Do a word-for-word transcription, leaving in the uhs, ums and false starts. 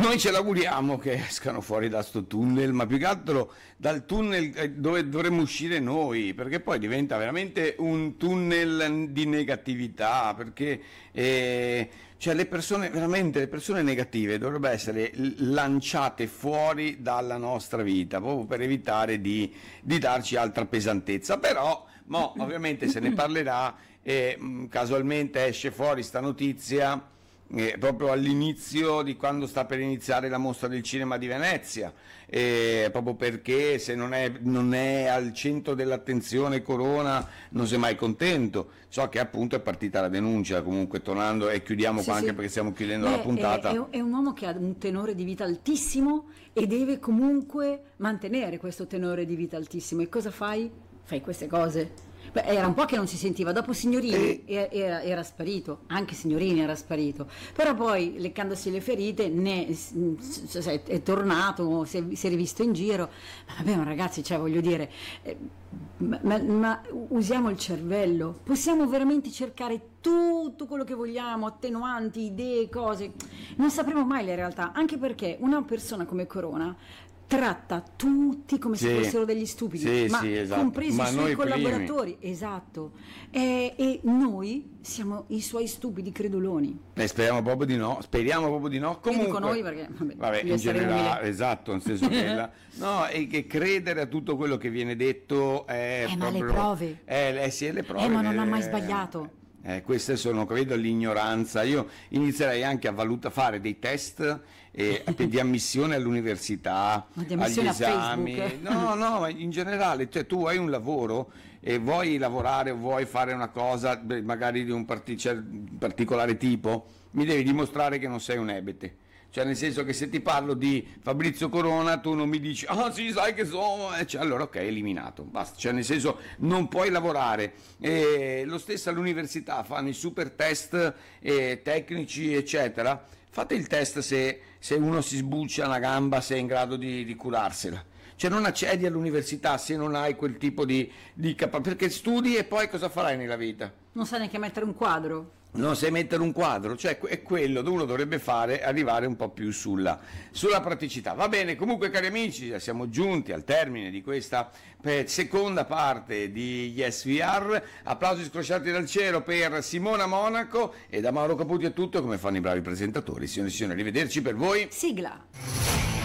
Noi ce l'auguriamo che escano fuori da sto tunnel, ma più che altro dal tunnel dove dovremmo uscire noi, perché poi diventa veramente un tunnel di negatività, perché eh, cioè le persone, veramente le persone negative dovrebbero essere lanciate fuori dalla nostra vita, proprio per evitare di, di darci altra pesantezza. Però, mo, ovviamente se ne parlerà e mh, casualmente esce fuori sta notizia. Eh, proprio all'inizio di quando sta per iniziare la mostra del cinema di Venezia, eh, proprio perché se non è, non è al centro dell'attenzione Corona non sei mai contento. So che appunto è partita la denuncia, comunque tornando, e chiudiamo Sì, qua sì. anche perché stiamo chiudendo Beh, la puntata. È, è, è un uomo che ha un tenore di vita altissimo e deve comunque mantenere questo tenore di vita altissimo. E cosa fai? Fai queste cose. Beh, era un po' che non si sentiva, dopo Signorini E- era, era sparito, anche Signorini era sparito, però poi leccandosi le ferite ne, s- s- s- è tornato, si è, si è rivisto in giro. Ma vabbè, ma ragazzi, cioè voglio dire, eh, ma, ma- ma usiamo il cervello, possiamo veramente cercare tutto quello che vogliamo, attenuanti, idee, cose, non sapremo mai la realtà, anche perché una persona come Corona tratta tutti come se Sì, fossero degli stupidi, sì, ma sì, esatto. compresi Ma i suoi noi collaboratori, esatto, e, e noi siamo i suoi stupidi creduloni. Eh, speriamo proprio di no, speriamo proprio di no. Io Comunque, dico noi perché vabbè, vabbè, voglio in essere generale, umile. esatto, nel senso che la- no, e che credere a tutto quello che viene detto è Eh, ma le proprio, prove. eh, eh, sì, le prove. Eh, ma non ha mai eh, sbagliato. Eh, queste sono, credo, l'ignoranza. Io inizierei anche a valuta fare dei test eh, di ammissione all'università, Ma di ammissione agli a esami. Facebook? No, no, ma in generale, cioè tu hai un lavoro e vuoi lavorare o vuoi fare una cosa, beh, magari di un parti- cioè, particolare tipo, mi devi dimostrare che non sei un ebete. Cioè, nel senso che se ti parlo di Fabrizio Corona, tu non mi dici, ah sì, sai che sono, eh, cioè, allora ok, eliminato, basta. Cioè, nel senso, non puoi lavorare. E lo stesso all'università fanno i super test eh, tecnici, eccetera. Fate il test se, se uno si sbuccia una gamba, se è in grado di, di curarsela. Cioè, non accedi all'università se non hai quel tipo di, di capacità, perché studi e poi cosa farai nella vita? Non sa neanche mettere un quadro. Non sai mettere un quadro, cioè è quello dove uno dovrebbe fare, arrivare un po' più sulla, sulla praticità. Va bene, comunque cari amici, siamo giunti al termine di questa eh, seconda parte di Yes V R. Applausi scrosciati dal cielo per Simona Monaco, e da Mauro Caputi è tutto, come fanno i bravi presentatori. Signore e signori, arrivederci per voi. Sigla.